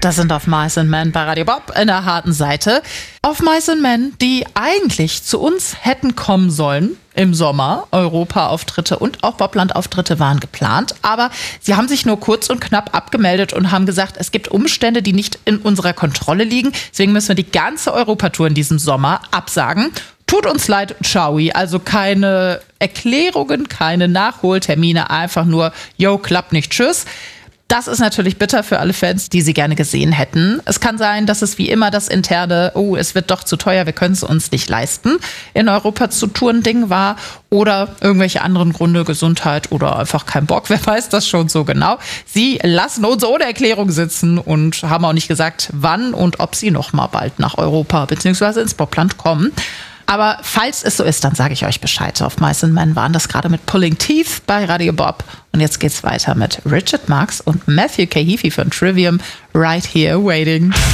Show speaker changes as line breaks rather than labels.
Das sind auf Mice and Men bei Radio Bob in der harten Seite. Auf Mice and Men, die eigentlich zu uns hätten kommen sollen im Sommer. Europa-Auftritte und auch Bobland-Auftritte waren geplant. Aber sie haben sich nur kurz und knapp abgemeldet und haben gesagt, es gibt Umstände, die nicht in unserer Kontrolle liegen. Deswegen müssen wir die ganze Europatour in diesem Sommer absagen. Tut uns leid, ciao. Also keine Erklärungen, keine Nachholtermine, einfach nur, yo, klappt nicht, tschüss. Das ist natürlich bitter für alle Fans, die sie gerne gesehen hätten. Es kann sein, dass es wie immer das interne, es wird doch zu teuer, wir können es uns nicht leisten, in Europa zu touren Ding war oder irgendwelche anderen Gründe, Gesundheit oder einfach kein Bock, wer weiß das schon so genau. Sie lassen uns ohne Erklärung sitzen und haben auch nicht gesagt, wann und ob sie noch mal bald nach Europa bzw. ins Bobland kommen. Aber falls es so ist, dann sage ich euch Bescheid. Auf Mice and Men waren das gerade mit Pulling Teeth bei Radio Bob. Und jetzt geht's weiter mit Richard Marx und Matthew K. Heafy von Trivium, Right Here Waiting.